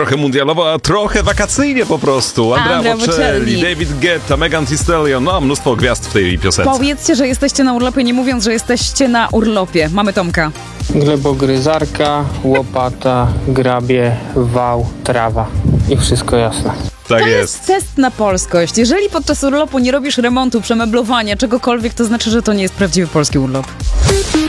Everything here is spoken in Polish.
trochę mundialowo, a trochę wakacyjnie po prostu. Andrea Bocelli, David Guetta, Megan Thee Stallion, no mnóstwo gwiazd w tej piosence. Powiedzcie, że jesteście na urlopie, nie mówiąc, że jesteście na urlopie. Mamy Tomka. Glebogryzarka, łopata, grabie, wał, trawa. I wszystko jasne. Tak To jest. jest test na polskość. Jeżeli podczas urlopu nie robisz remontu, przemeblowania, czegokolwiek, to znaczy, że to nie jest prawdziwy polski urlop.